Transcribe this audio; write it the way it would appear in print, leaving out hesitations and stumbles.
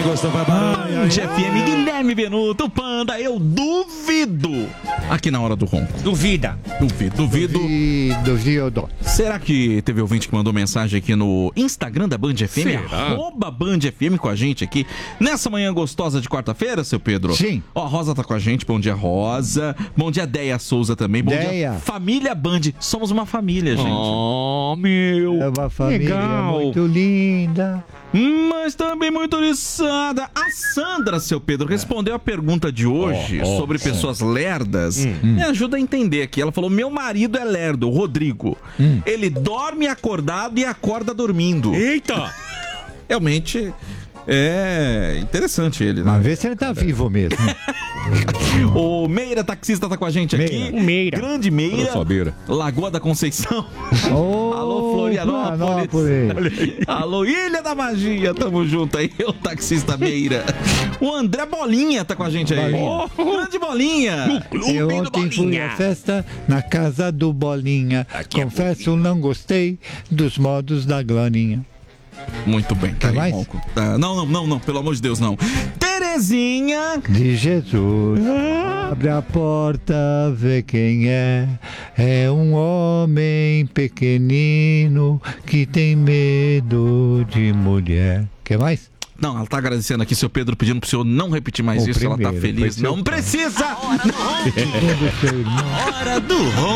gostou, vai Band FM, Guilherme Benuto, o Panda, eu duvido. Aqui na hora do ronco. Duvida. Duvido. Duvido. Será que teve ouvinte que mandou mensagem aqui no Instagram da Band FM? @Band FM com a gente aqui. Nessa manhã gostosa de quarta-feira, seu Pedro? Sim. Ó, a Rosa tá com a gente. Bom dia, Rosa. Bom dia, Deia Souza também. Bom dia, família Band. Somos uma família, gente. Oh, meu. É uma família legal. muito linda. Mas também muito liçada. A Sandra, seu Pedro, respondeu a pergunta de hoje sobre pessoas lerdas. Me ajuda a entender aqui. Ela falou: meu marido é lerdo, o Rodrigo. Ele dorme acordado e acorda dormindo. Eita! Realmente é interessante ele, né? Mas vê se ele tá vivo mesmo. O Meira, taxista, tá com a gente aqui. Meira. Grande Meira. Lagoa da Conceição. Alô, Florianópolis. Alô, Ilha da Magia. Tamo junto aí, o taxista Meira. O André Bolinha tá com a gente aí. Grande Bolinha. Eu ontem fui à festa na casa do Bolinha. Confesso, não gostei dos modos da Glorinha. Muito bem. Quer mais? Não, pelo amor de Deus, não. Terezinha de Jesus, abre a porta, vê quem é. É um homem pequenino que tem medo de mulher. Quer mais? Não, ela tá agradecendo aqui, seu Pedro, pedindo pro senhor não repetir mais isso. Ela tá feliz. Não precisa! Hora do ronco.